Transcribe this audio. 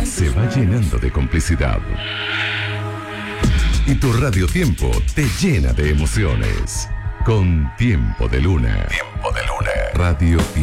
se va llenando de complicidad. Y tu radiotiempo te llena de emociones. Con Tiempo de Luna. Tiempo de Luna. Radio